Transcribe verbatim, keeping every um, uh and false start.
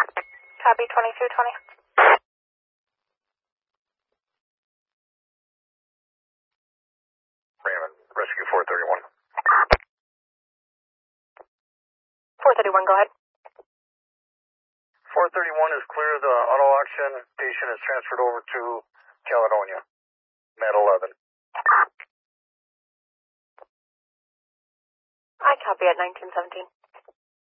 Copy twenty-two twenty. Raymond, rescue four thirty-one. four thirty-one, go ahead. four thirty-one is clear. The auto auction patient is transferred over to Caledonia. Med eleven. I copy at nineteen seventeen.